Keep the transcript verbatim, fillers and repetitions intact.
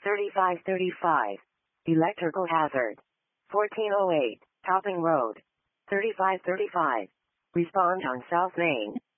thirty-five thirty-five. Electrical hazard. fourteen oh eight. Topping Road. thirty-five thirty-five. Respond on South Main.